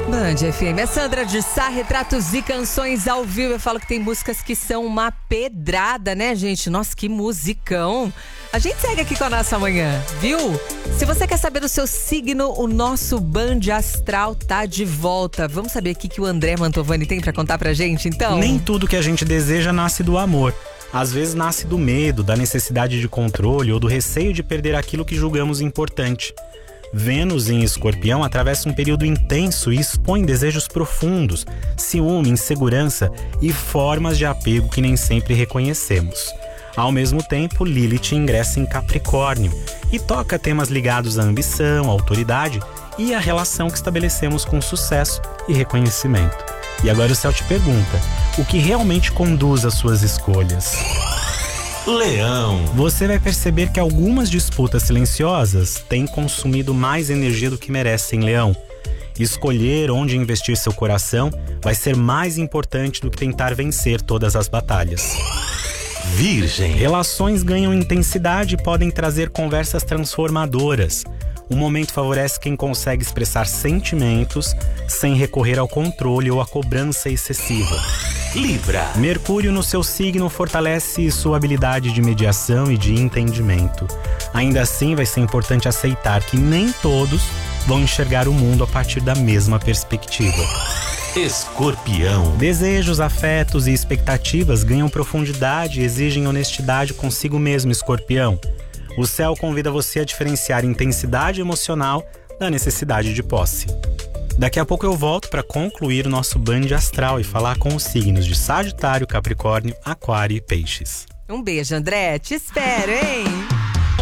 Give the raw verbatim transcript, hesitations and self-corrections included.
Band F M, é Sandra de Sá, retratos e canções ao vivo. Eu falo que tem músicas que são uma pedrada, né, gente? Nossa, que musicão. A gente segue aqui com a nossa manhã, viu? Se você quer saber do seu signo, o nosso Band Astral tá de volta. Vamos saber o que, que o André Mantovani tem pra contar pra gente, então? Nem tudo que a gente deseja nasce do amor. Às vezes nasce do medo, da necessidade de controle ou do receio de perder aquilo que julgamos importante. Vênus em Escorpião atravessa um período intenso e expõe desejos profundos, ciúme, insegurança e formas de apego que nem sempre reconhecemos. Ao mesmo tempo, Lilith ingressa em Capricórnio e toca temas ligados à ambição, à autoridade e à relação que estabelecemos com sucesso e reconhecimento. E agora o céu te pergunta, o que realmente conduz às suas escolhas? Leão. Você vai perceber que algumas disputas silenciosas têm consumido mais energia do que merecem, Leão. Escolher onde investir seu coração vai ser mais importante do que tentar vencer todas as batalhas. Virgem. Relações ganham intensidade e podem trazer conversas transformadoras. O momento favorece quem consegue expressar sentimentos sem recorrer ao controle ou à cobrança excessiva. Libra. Mercúrio no seu signo fortalece sua habilidade de mediação e de entendimento. Ainda assim, vai ser importante aceitar que nem todos vão enxergar o mundo a partir da mesma perspectiva. Escorpião. Desejos, afetos e expectativas ganham profundidade e exigem honestidade consigo mesmo, Escorpião. O céu convida você a diferenciar intensidade emocional da necessidade de posse. Daqui a pouco eu volto para concluir o nosso Band Astral e falar com os signos de Sagitário, Capricórnio, Aquário e Peixes. Um beijo, André. Te espero, hein?